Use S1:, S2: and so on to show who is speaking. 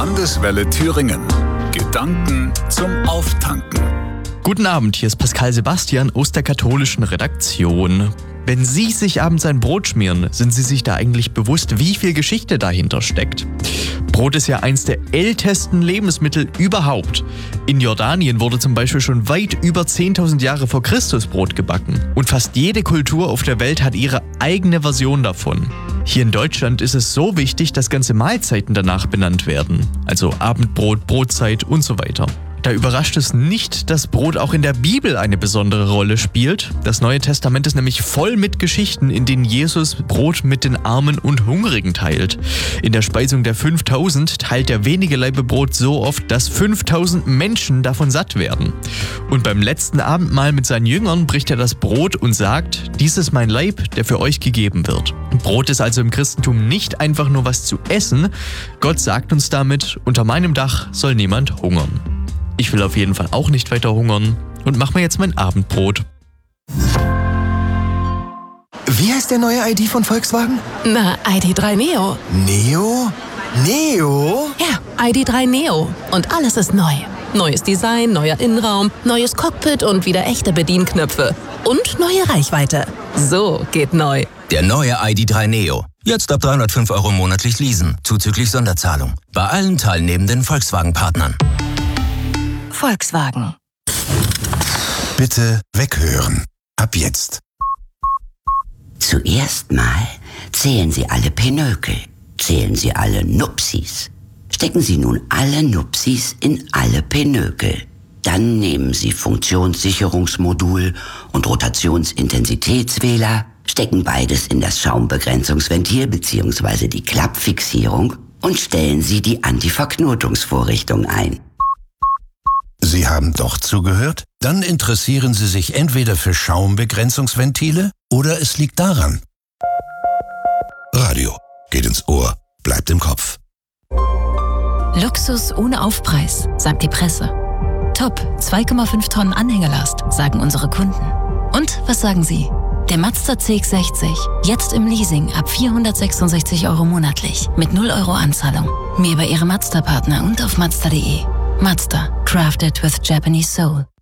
S1: Landeswelle Thüringen. Gedanken zum Auftanken.
S2: Guten Abend, hier ist Pascal Sebastian aus der katholischen Redaktion. Wenn Sie sich abends ein Brot schmieren, sind Sie sich da eigentlich bewusst, wie viel Geschichte dahinter steckt? Brot ist ja eins der ältesten Lebensmittel überhaupt. In Jordanien wurde zum Beispiel schon weit über 10.000 Jahre vor Christus Brot gebacken. Und fast jede Kultur auf der Welt hat ihre eigene Version davon. Hier in Deutschland ist es so wichtig, dass ganze Mahlzeiten danach benannt werden. Also Abendbrot, Brotzeit und so weiter. Da überrascht es nicht, dass Brot auch in der Bibel eine besondere Rolle spielt. Das Neue Testament ist nämlich voll mit Geschichten, in denen Jesus Brot mit den Armen und Hungrigen teilt. In der Speisung der 5000 teilt er wenige Laibe Brot so oft, dass 5000 Menschen davon satt werden. Und beim letzten Abendmahl mit seinen Jüngern bricht er das Brot und sagt: Dies ist mein Leib, der für euch gegeben wird. Brot ist also im Christentum nicht einfach nur was zu essen. Gott sagt uns damit: Unter meinem Dach soll niemand hungern. Ich will auf jeden Fall auch nicht weiter hungern und mach mir jetzt mein Abendbrot.
S3: Wie heißt der neue ID von Volkswagen?
S4: Na, ID.3 Neo.
S3: Neo? Neo?
S4: Ja, ID.3 Neo. Und alles ist neu. Neues Design, neuer Innenraum, neues Cockpit und wieder echte Bedienknöpfe. Und neue Reichweite. So geht neu.
S5: Der neue ID.3 Neo. Jetzt ab 305 € monatlich leasen, zuzüglich Sonderzahlung. Bei allen teilnehmenden Volkswagen-Partnern.
S4: Volkswagen.
S3: Bitte weghören. Ab jetzt.
S6: Zuerst mal zählen Sie alle Pinökel. Zählen Sie alle Nupsis. Stecken Sie nun alle Nupsis in alle Pinökel. Dann nehmen Sie Funktionssicherungsmodul und Rotationsintensitätswähler, stecken beides in das Schaumbegrenzungsventil bzw. die Klappfixierung und stellen Sie die Antiverknotungsvorrichtung ein.
S3: Sie haben doch zugehört? Dann interessieren Sie sich entweder für Schaumbegrenzungsventile oder es liegt daran. Radio geht ins Ohr, bleibt im Kopf.
S7: Luxus ohne Aufpreis, sagt die Presse. Top, 2,5 Tonnen Anhängelast, sagen unsere Kunden. Und was sagen Sie? Der Mazda CX-60, jetzt im Leasing ab 466 € monatlich, mit 0 € Anzahlung. Mehr bei Ihrem Mazda-Partner und auf Mazda.de. Mazda, crafted with Japanese soul.